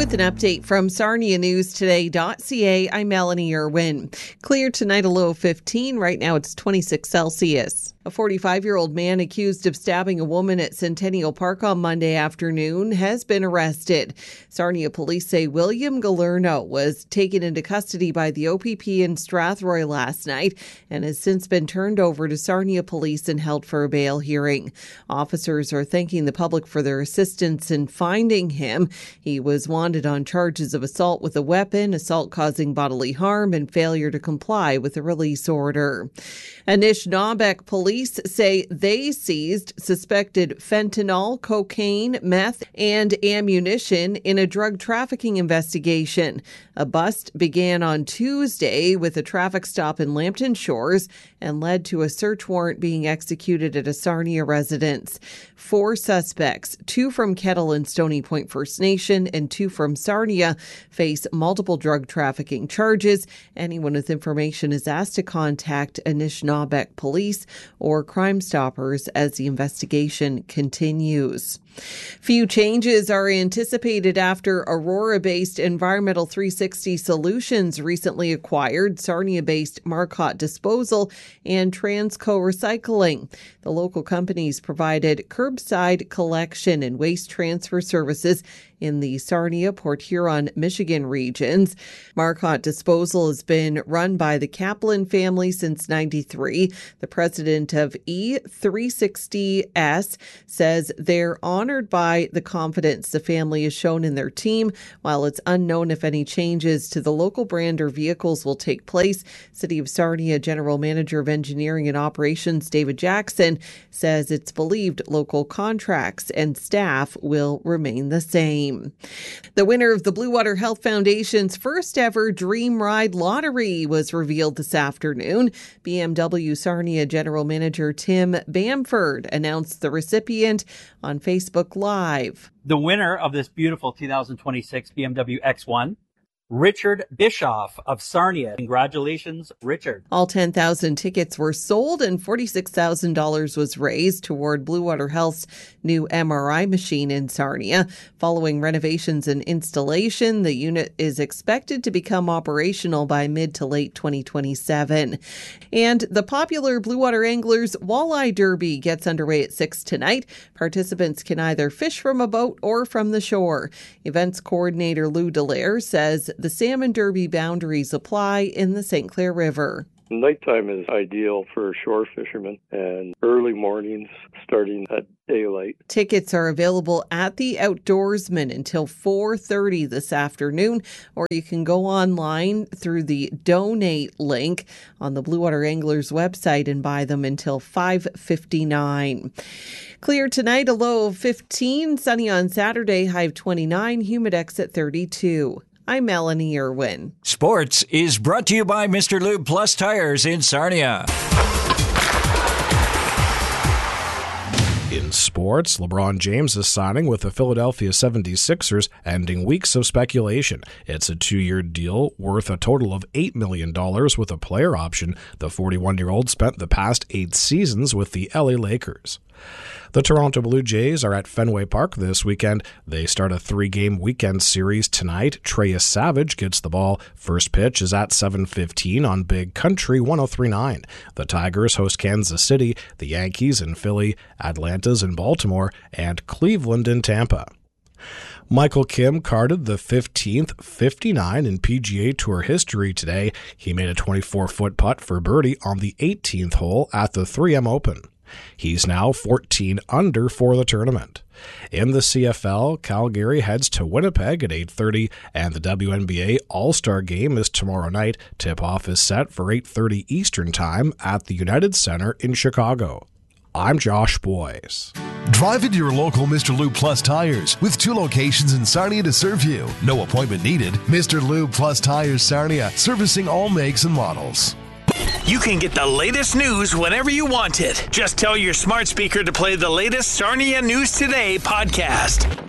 With an update from SarniaNewsToday.ca, I'm Melanie Irwin. Clear tonight, a low of 15. Right now it's 26 Celsius. A 45-year-old man accused of stabbing a woman at Centennial Park on Monday afternoon has been arrested. Sarnia police say William Galerno was taken into custody by the OPP in Strathroy last night and has since been turned over to Sarnia police and held for a bail hearing. Officers are thanking the public for their assistance in finding him. He was wanted on charges of assault with a weapon, assault causing bodily harm, and failure to comply with a release order. Anishinaabeg police say they seized suspected fentanyl, cocaine, meth, and ammunition in a drug trafficking investigation. A bust began on Tuesday with a traffic stop in Lambton Shores and led to a search warrant being executed at a Sarnia residence. 4 suspects, 2 from Kettle and Stony Point First Nation and 2 from Sarnia, face multiple drug trafficking charges. Anyone with information is asked to contact Anishinaabeg Police or Crime Stoppers as the investigation continues. Few changes are anticipated after Aurora-based Environmental 360 Solutions recently acquired Sarnia-based Marcotte Disposal and Transco Recycling. The local companies provided curbside collection and waste transfer services in the Sarnia, Port Huron, Michigan regions. Marcotte Disposal has been run by the Kaplan family since '93. The president of E360S says they're honored by the confidence the family has shown in their team. While it's unknown if any changes to the local brand or vehicles will take place, City of Sarnia General Manager of Engineering and Operations David Jackson says it's believed local contracts and staff will remain the same. The winner of the Blue Water Health Foundation's first ever Dream Ride Lottery was revealed this afternoon. BMW Sarnia General Manager Tim Bamford announced the recipient on Facebook Live. The winner of this beautiful 2026 BMW X1, Richard Bischoff of Sarnia. Congratulations, Richard. All 10,000 tickets were sold and $46,000 was raised toward Blue Water Health's new MRI machine in Sarnia. Following renovations and installation, the unit is expected to become operational by mid to late 2027. And the popular Blue Water Anglers Walleye Derby gets underway at 6 tonight. Participants can either fish from a boat or from the shore. Events coordinator Lou Dallaire says the Salmon Derby boundaries apply in the St. Clair River. Nighttime is ideal for shore fishermen and early mornings starting at daylight. Tickets are available at the Outdoorsman until 4:30 this afternoon, or you can go online through the donate link on the Blue Water Anglers website and buy them until 5:59. Clear tonight, a low of 15, sunny on Saturday, high of 29, Humidex at 32. I'm Melanie Irwin. Sports is brought to you by Mr. Lube Plus Tires in Sarnia. In sports, LeBron James is signing with the Philadelphia 76ers, ending weeks of speculation. It's a 2-year deal worth a total of $8 million with a player option. The 41-year-old spent the past 8 seasons with the LA Lakers. The Toronto Blue Jays are at Fenway Park this weekend. They start a 3-game weekend series tonight. Treyas Savage gets the ball. First pitch is at 7:15 on Big Country 103.9. The Tigers host Kansas City, the Yankees in Philly, Atlanta's in Baltimore, and Cleveland in Tampa. Michael Kim carded the 15th 59 in PGA Tour history today. He made a 24-foot putt for birdie on the 18th hole at the 3M Open. He's now 14 under for the tournament. In the CFL, Calgary heads to Winnipeg at 8:30, and the WNBA All-Star Game is tomorrow night. Tip-off is set for 8:30 Eastern Time at the United Center in Chicago. I'm Josh Boyce. Drive into your local Mr. Lube Plus Tires with 2 locations in Sarnia to serve you. No appointment needed. Mr. Lube Plus Tires Sarnia, servicing all makes and models. You can get the latest news whenever you want it. Just tell your smart speaker to play the latest Sarnia News Today podcast.